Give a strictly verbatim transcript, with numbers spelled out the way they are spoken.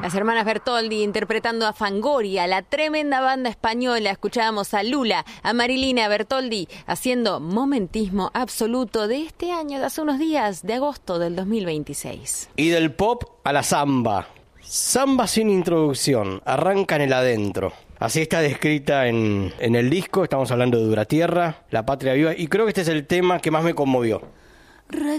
Las hermanas Bertoldi interpretando a Fangoria, la tremenda banda española. Escuchábamos a Lula, a Marilina Bertoldi haciendo Momentismo Absoluto de este año, de hace unos días, de agosto del dos mil veintiséis. Y del pop a la samba. Samba sin introducción, arranca en el adentro. Así está descrita en, en el disco. Estamos hablando de Duratierra, La Patria Viva, y creo que este es el tema que más me conmovió.